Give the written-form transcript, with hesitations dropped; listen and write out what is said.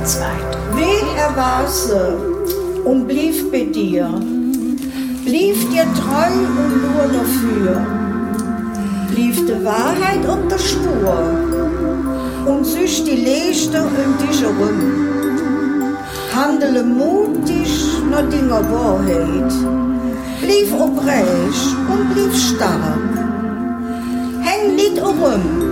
Wie er war sie und blieb bei dir, blieb dir treu und nur dafür, blieb die Wahrheit auf der Spur und süß die Lichter um dich herum. Handele mutig nach deiner Wahrheit, blieb oprecht und blieb stark. Häng nicht herum